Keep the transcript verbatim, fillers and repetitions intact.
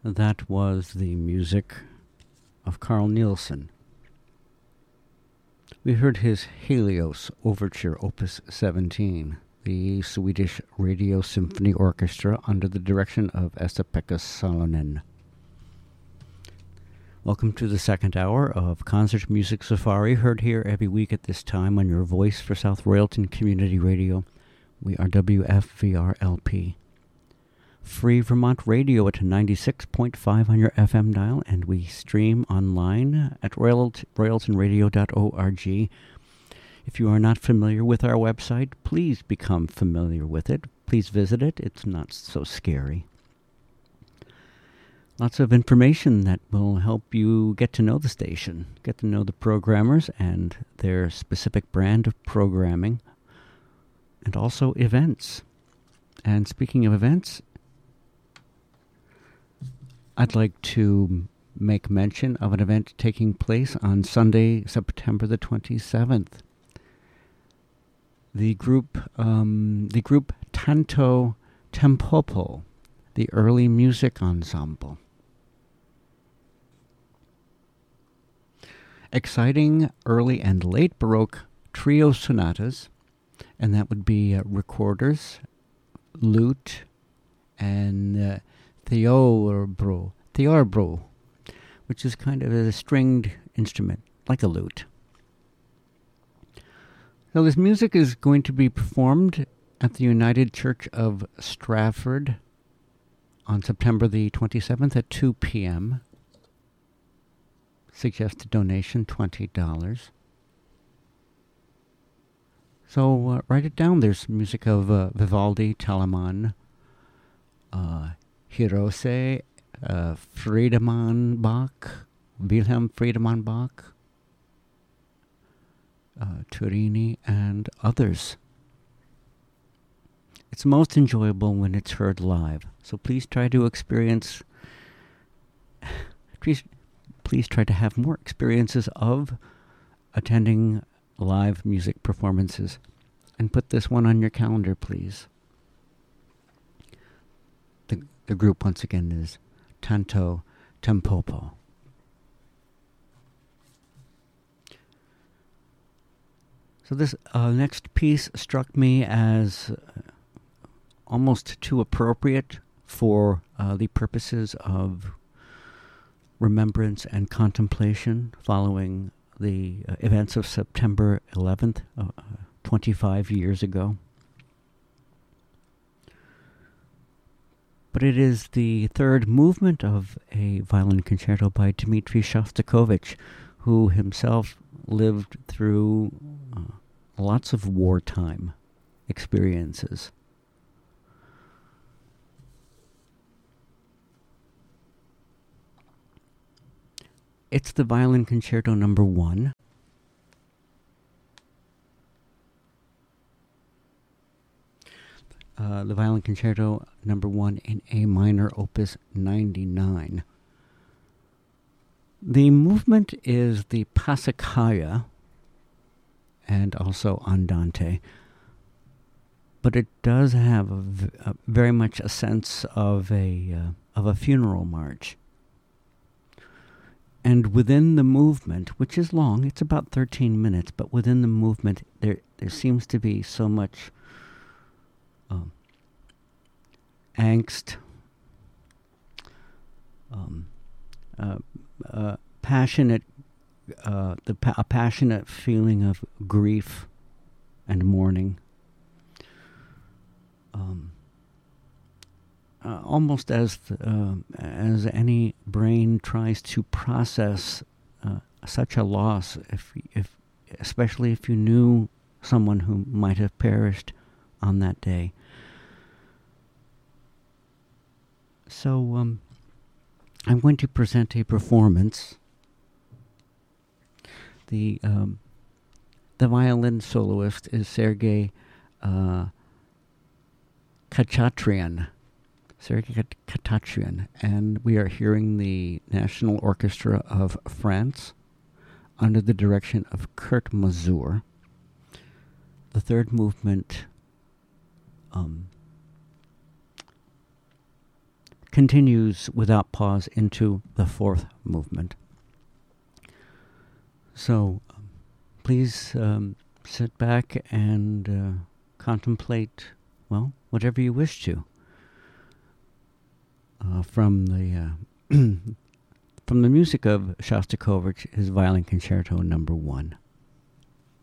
That was the music of Carl Nielsen. We heard his Helios Overture, Opus seventeen, the Swedish Radio Symphony Orchestra under the direction of Esa-Pekka Salonen. Welcome to the second hour of Concert Music Safari, heard here every week at this time on your voice for South Royalton Community Radio. We are W F V R L P. Free Vermont Radio at ninety-six point five on your F M dial, and we stream online at royalton radio dot org. If you are not familiar with our website, please become familiar with it. Please visit it. It's not so scary. Lots of information that will help you get to know the station, get to know the programmers and their specific brand of programming, and also events. And speaking of events, I'd like to make mention of an event taking place on Sunday, September the twenty-seventh. The group, um, the group Tanto Tempopo, the Early Music Ensemble. Exciting early and late Baroque trio sonatas, and that would be uh, recorders, lute, and uh, theorbro, theorbro, which is kind of a stringed instrument, like a lute. So this music is going to be performed at the United Church of Stratford on September the twenty-seventh at two p.m. Suggested donation, twenty dollars. So uh, write it down. There's music of uh, Vivaldi, Telemann, uh, Hirose, uh, Friedemann Bach, Wilhelm Friedemann Bach, uh, Turini, and others. It's most enjoyable when it's heard live. So please try to experience... please, please try to have more experiences of attending live music performances. And put this one on your calendar, please. The, the group, once again, is Tanto Tempopo. So this uh, next piece struck me as uh, almost too appropriate for uh, the purposes of remembrance and contemplation following the uh, events of September eleventh, uh, twenty-five years ago. But it is the third movement of a violin concerto by Dmitri Shostakovich, who himself lived through uh, lots of wartime experiences. It's the Violin Concerto number one. Uh, the Violin Concerto number one in A minor, opus ninety-nine. The movement is the Passacaglia and also Andante, but it does have a v- a very much a sense of a uh, of a funeral march. And within the movement, which is long, it's about thirteen minutes, but within the movement, there there seems to be so much um, angst, um, uh, uh, passionate, uh, the pa- a passionate feeling of grief and mourning. Um, Uh, almost as th- uh, as any brain tries to process uh, such a loss, if if especially if you knew someone who might have perished on that day. So um, I'm going to present a performance. The um, the violin soloist is Sergei uh, Khachatryan. Sergei Khachatryan, and we are hearing the National Orchestra of France under the direction of Kurt Mazur. The third movement, um, continues without pause into the fourth movement. So please um, sit back and uh, contemplate, well, whatever you wish to. Uh, from the uh, from the music of Shostakovich, his Violin Concerto Number One.